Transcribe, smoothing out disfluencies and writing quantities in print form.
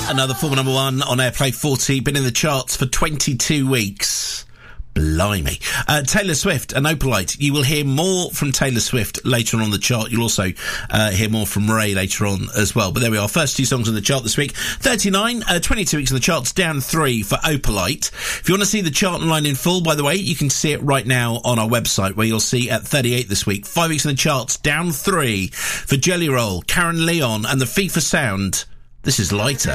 Another former number one on Airplay 40, been in the charts for 22 weeks. Blimey. Taylor Swift and Opalite. You will hear more from Taylor Swift later on the chart. You'll also hear more from Ray later on as well. But there we are. First two songs on the chart this week. 39, 22 weeks on the charts, down 3 for Opalite. If you want to see the chart online in full, by the way, you can see it right now on our website, where you'll see at 38 this week. 5 weeks on the charts, down 3 for Jelly Roll, Karen Leon and the FIFA Sound. This is Lighter.